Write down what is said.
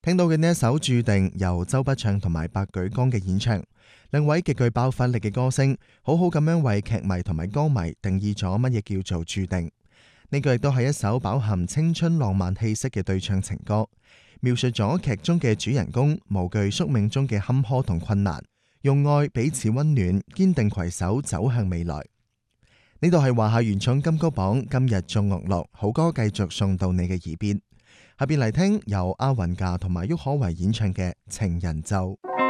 聽到嘅呢一首《注定》由周筆暢同埋白舉綱嘅演唱，兩位極具爆發力嘅歌星，好好咁樣為劇迷同埋歌迷定義咗乜嘢叫做注定。呢個亦都係一首飽含青春浪漫氣息嘅對唱情歌，描述咗劇中嘅主人公無懼宿命中嘅坎坷同困難，用愛彼此溫暖，堅定攜手走向未來。呢度係華夏原創金曲榜今日眾樂樂好歌繼續送到你嘅耳邊，下邊嚟聽由阿雲嘎同埋郁可唯演唱嘅《情人奏》。